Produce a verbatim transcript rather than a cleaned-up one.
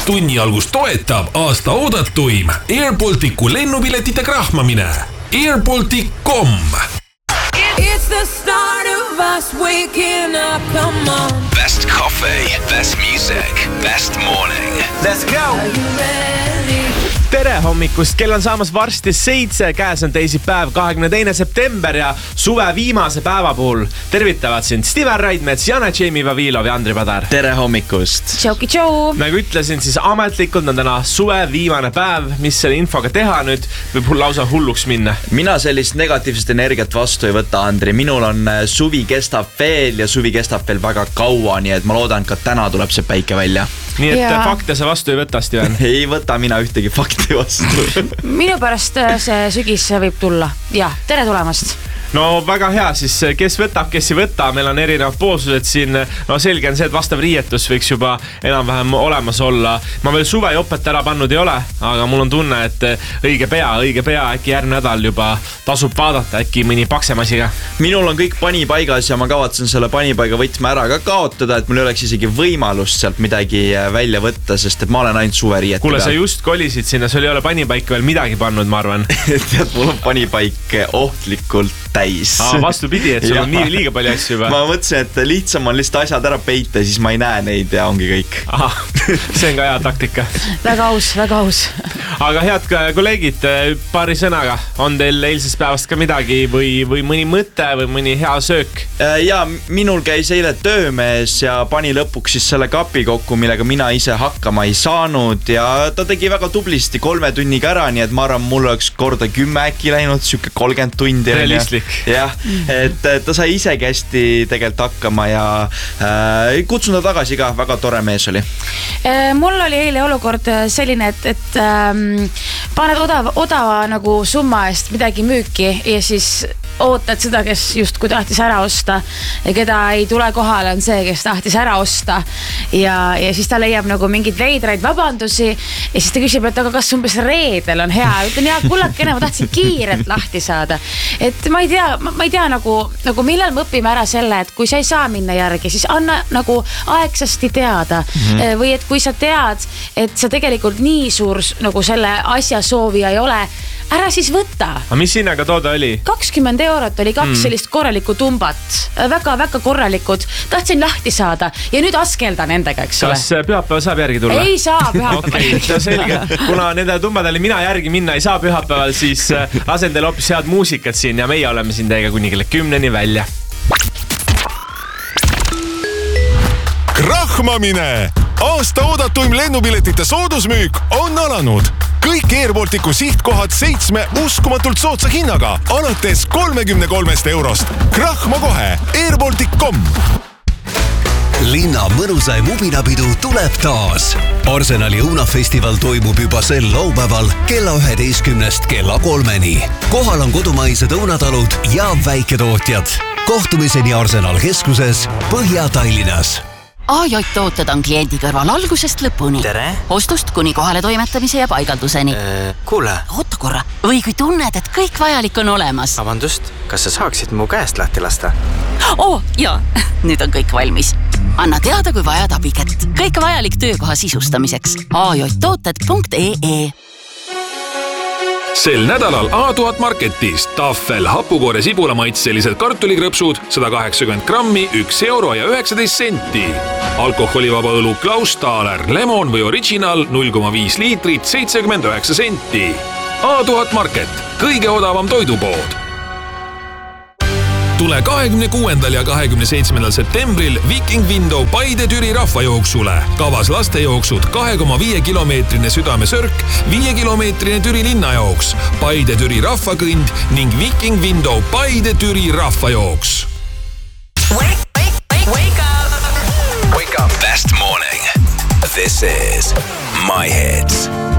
tunni algust toetab aasta oodatuim Air Balticu lennupiletite krahmamine. air baltic dot com. It's the start of us waking up, come on. Best coffee, best music, best morning. Let's go! Are you ready? Tere hommikust, kell on saamas varsti seitse, käes on teisipäev, kahekümne teine september ja suve viimase päeva puhul tervitavad sind Steven Raidmets, Jana Jamie Vavilov ja Andri Padar. Tere hommikust! Tšauki tšau! Nagu ütlesin, siis ametlikult on täna suve viimane päev, mis selle infoga teha nüüd võib lausa hulluks minna. Mina sellist negatiivset energiat vastu ei võta, Andri. Minul on suvi kestab veel ja suvi kestab veel väga kaua, nii et ma loodan, ka täna tuleb see päike välja. Nii et ja. fakte sa vastu ei võta, Steven? Ei võta mina ühtegi fakti vastu. Minu pärast see sügis võib tulla. Ja, tere tulemast! No väga hea, siis kes võtab, kes ei võta, meil on erinevad poolsused siin. No selge on see, et vastav riietus võiks juba enam-vähem olemas olla. Ma veel suvejopet ära pannud ei ole, aga mul on tunne, et õige pea, õige pea äkki järgmine nädal juba tasub vaadata, äkki mõni paksem asi ka. Minul on kõik panipaigas ja ma kavatsen selle panipaiga võtme ära ka kaotada, et mul ei oleks isegi võimalust sealt midagi välja võtta, sest et ma olen ainult suveriiet. Kuule, sa just kolisid sinna, sul ei ole panipaika veel midagi pannud, ma arvan. Tead, mul on panipaik ohtlikult täis. Aa, vastupidi, et sul on nii liiga palju asju juba. Ma mõtlesin, et lihtsam on lihtsalt asjad ära peita, siis ma ei näe neid ja ongi kõik. Aha, see on ka hea taktika. Väga aus, väga aus. Aga head kolleegid, paari sõnaga, on teil eilsest päevast ka midagi või, või mõni mõte või mõni hea söök? Ja minul käis eile töömees ja pani lõpuks siis selle kapi kokku, millega mina ise hakkama ei saanud ja ta tegi väga tublisti kolme tunniga ära, nii et ma arvan, mul oleks korda kümme äkki läinud, siuke kolmkümmend tundi. Realistlik. Jah, et ta sai ise kästi tegelikult hakkama ja äh, kutsun ta tagasi ka, väga tore mees oli. Mul oli eile olukord selline, et, et ähm, paned odava, odava nagu summa eest midagi müüki ja siis ootad seda, kes just kui tahtis ära osta ja keda ei tule kohale on see, kes tahtis ära osta ja, ja siis ta leiab nagu mingid veidraid vabandusi ja siis ta küsib, et aga kas umbes reedel on hea, ütlen ja kullakene, ma tahtsin kiirelt lahti saada, et ma ei tea, ma, ma ei tea nagu, nagu millal me õpime ära selle, et kui sa ei saa minna järgi, siis anna nagu aegsasti teada mm-hmm. või et kui sa tead, et sa tegelikult nii suur nagu selle asja soovija ei ole, ära siis võtta. Aga mis hinnaga tooda oli? kakskümmend eurot oli kaks mm. sellist korralikku tumbat. Väga-väga korralikud. Tahtsin lahti saada ja nüüd askeldan nendega, eks ole. Kas pühapäeval saab järgi tulla? Ei saa pühapäeval. Okei, okay, selge. Kuna nende tumbadele mina järgi minna ei saa pühapäeval, siis lasen teile hoopis head muusikat siin ja meie oleme siin teiega kuni kella kümneni välja. Krahmamine! Aasta oodatuim lennupiletite soodusmüük on alanud. Kõik Air Balticu sihtkohad seitsme uskumatult sootsa hinnaga alates kolmekümne kolmest eurost. Krahma kohe air baltic dot com. Linna mõnusaim ubinapidu tuleb taas. Arsenali õunafestival toimub juba sel laupäeval kella üheteistkümnest kella kolmeni. Kohal on kodumaised õunatalud ja väiketootjad. Kohtumiseni Arsenal keskuses Põhja-Tallinnas. A J tooted on kliendi kõrval algusest lõpuni. Tere. Ostust kuni kohale toimetamise ja paigalduseni. Äh, kuule. Oota korra. Või kui tunned, et kõik vajalik on olemas. Vabandust, kas sa saaksid mu käest lahti lasta? Oo, jaa. Nüüd on kõik valmis. Anna teada, kui vajad abiket. Kõik vajalik töökoha sisustamiseks. a j tooted punkt e e Sel nädalal A tuhat Marketis Tafel hapukoore sibulamaitselised kartulikrõpsud sada kaheksakümmend grammi, üks euro ja üheksateist senti. Alkoholivaba õlu Klaus Thaler, lemon või original null koma viis liitrit, seitsekümmend üheksa senti. A tuhat Market, kõige odavam toidupood. Tule kahekümne kuuendal ja kahekümne seitsmendal septembril Viking Window Paide Türi rahvajooksule. Kavas lastejooksud kahe koma viie kilomeetrine südamesörk, viie kilomeetrine Türi linnajooks, Paide Türi rahvakõnd ning Viking Window Paide Türi rahvajooks. Wake, wake, wake, wake up! Wake up. Best morning. This is My Hits.